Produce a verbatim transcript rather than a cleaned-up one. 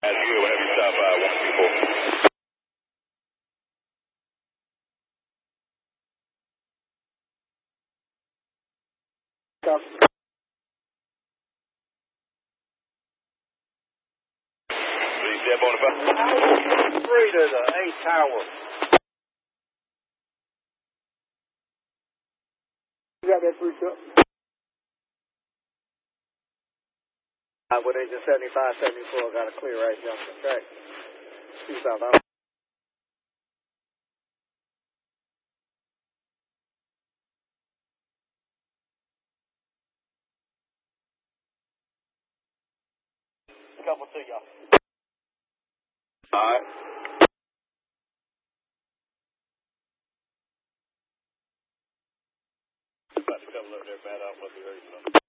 As you, whenever you stop by, one two four. Stop. Please step on the bus. Three to the A tower. You got that three truck? Uh, with agent seventy-five seventy-four, got a clear right junction track. Two south. Couple to y'all. All right. About to couple up there, bad off, what the